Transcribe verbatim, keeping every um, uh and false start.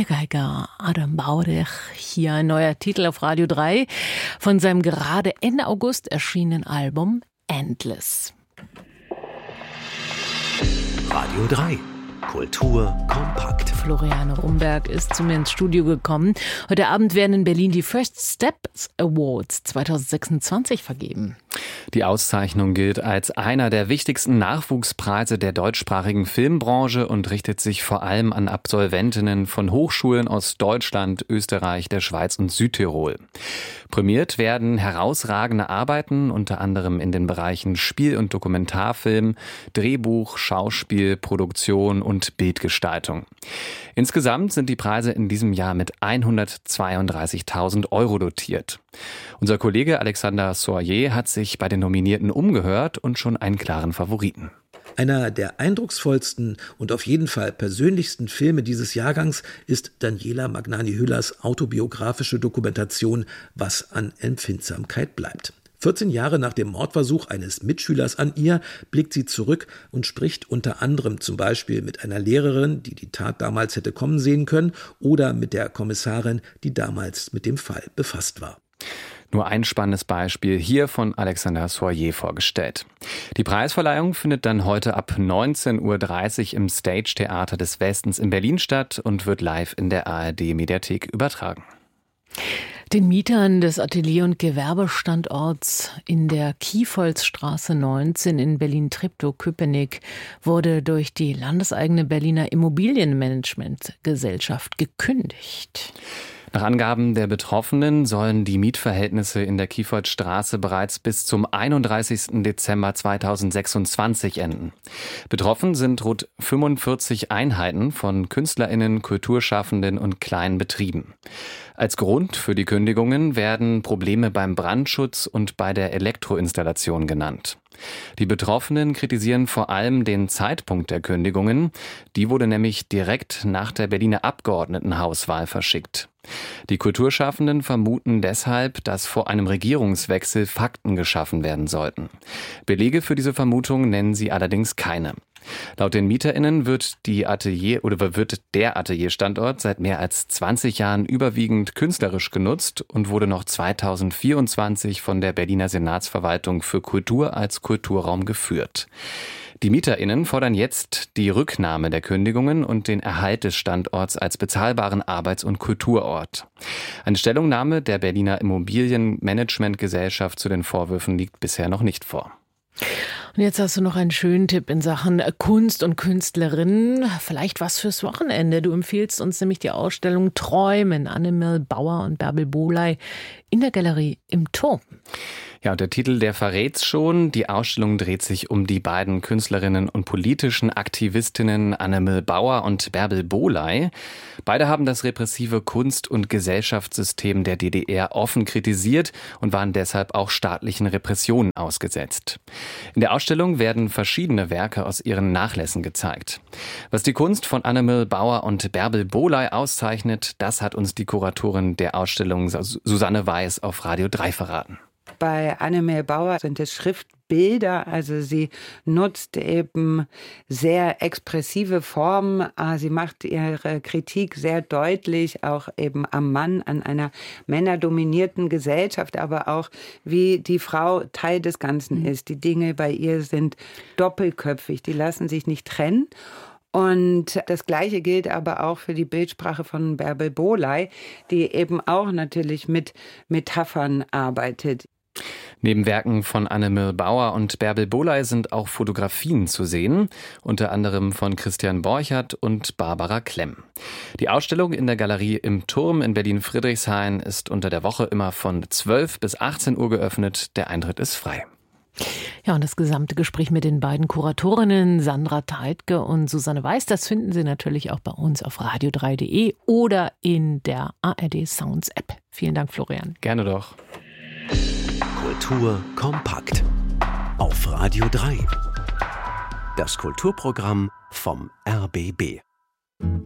Der Geiger Adam Baudech, hier ein neuer Titel auf Radio drei von seinem gerade Ende August erschienenen Album Endless. Radio drei. Kultur kompakt. Floriane Rumberg ist zu mir ins Studio gekommen. Heute Abend werden in Berlin die First Steps Awards zwanzig sechsundzwanzig vergeben. Die Auszeichnung gilt als einer der wichtigsten Nachwuchspreise der deutschsprachigen Filmbranche und richtet sich vor allem an Absolventinnen von Hochschulen aus Deutschland, Österreich, der Schweiz und Südtirol. Prämiert werden herausragende Arbeiten, unter anderem in den Bereichen Spiel- und Dokumentarfilm, Drehbuch, Schauspiel, Produktion und Bildgestaltung. Insgesamt sind die Preise in diesem Jahr mit hundertzweiunddreißigtausend Euro dotiert. Unser Kollege Alexander Soyer hat sich bei den Nominierten umgehört und schon einen klaren Favoriten. Einer der eindrucksvollsten und auf jeden Fall persönlichsten Filme dieses Jahrgangs ist Daniela Magnani-Hüllers autobiografische Dokumentation »Was an Empfindsamkeit bleibt«. vierzehn Jahre nach dem Mordversuch eines Mitschülers an ihr blickt sie zurück und spricht unter anderem zum Beispiel mit einer Lehrerin, die die Tat damals hätte kommen sehen können, oder mit der Kommissarin, die damals mit dem Fall befasst war. Nur ein spannendes Beispiel hier von Alexander Soyer vorgestellt. Die Preisverleihung findet dann heute ab neunzehn Uhr dreißig im Stage Theater des Westens in Berlin statt und wird live in der A R D-Mediathek übertragen. Den Mietern des Atelier- und Gewerbestandorts in der Kiefholzstraße neunzehn in Berlin-Treptow-Köpenick wurde durch die landeseigene Berliner Immobilienmanagementgesellschaft gekündigt. Nach Angaben der Betroffenen sollen die Mietverhältnisse in der Kiefholzstraße bereits bis zum einunddreißigsten Dezember zweitausendsechsundzwanzig enden. Betroffen sind rund fünfundvierzig Einheiten von KünstlerInnen, Kulturschaffenden und kleinen Betrieben. Als Grund für die Kündigungen werden Probleme beim Brandschutz und bei der Elektroinstallation genannt. Die Betroffenen kritisieren vor allem den Zeitpunkt der Kündigungen. Die wurde nämlich direkt nach der Berliner Abgeordnetenhauswahl verschickt. Die Kulturschaffenden vermuten deshalb, dass vor einem Regierungswechsel Fakten geschaffen werden sollten. Belege für diese Vermutung nennen sie allerdings keine. Laut den MieterInnen wird die Atelier oder wird der Atelierstandort seit mehr als zwanzig Jahren überwiegend künstlerisch genutzt und wurde noch zweitausendvierundzwanzig von der Berliner Senatsverwaltung für Kultur als Kulturraum geführt. Die MieterInnen fordern jetzt die Rücknahme der Kündigungen und den Erhalt des Standorts als bezahlbaren Arbeits- und Kulturort. Eine Stellungnahme der Berliner Immobilienmanagementgesellschaft zu den Vorwürfen liegt bisher noch nicht vor. Und jetzt hast du noch einen schönen Tipp in Sachen Kunst und Künstlerinnen. Vielleicht was fürs Wochenende. Du empfiehlst uns nämlich die Ausstellung Träumen, Annemel Bauer und Bärbel Bohley in der Galerie im Turm. Ja, und der Titel, der verrät's schon. Die Ausstellung dreht sich um die beiden Künstlerinnen und politischen Aktivistinnen Annemel Bauer und Bärbel Bohley. Beide haben das repressive Kunst- und Gesellschaftssystem der D D R offen kritisiert und waren deshalb auch staatlichen Repressionen ausgesetzt. In der Ausstellung werden verschiedene Werke aus ihren Nachlässen gezeigt. Was die Kunst von Annemel Bauer und Bärbel Bohley auszeichnet, das hat uns die Kuratorin der Ausstellung Susanne Weiß auf Radio drei verraten. Bei Annemel Bauer sind es Schriftbilder, also sie nutzt eben sehr expressive Formen. Sie macht ihre Kritik sehr deutlich, auch eben am Mann, an einer männerdominierten Gesellschaft, aber auch wie die Frau Teil des Ganzen ist. Die Dinge bei ihr sind doppelköpfig, die lassen sich nicht trennen. Und das Gleiche gilt aber auch für die Bildsprache von Bärbel Bohley, die eben auch natürlich mit Metaphern arbeitet. Neben Werken von Annemel Bauer und Bärbel Bohley sind auch Fotografien zu sehen, unter anderem von Christian Borchert und Barbara Klemm. Die Ausstellung in der Galerie im Turm in Berlin-Friedrichshain ist unter der Woche immer von zwölf bis achtzehn Uhr geöffnet. Der Eintritt ist frei. Ja, und das gesamte Gespräch mit den beiden Kuratorinnen Sandra Teitke und Susanne Weiß, das finden Sie natürlich auch bei uns auf radio drei punkt de oder in der A R D Sounds App. Vielen Dank, Florian. Gerne doch. Kultur kompakt auf Radio drei. Das Kulturprogramm vom R B B.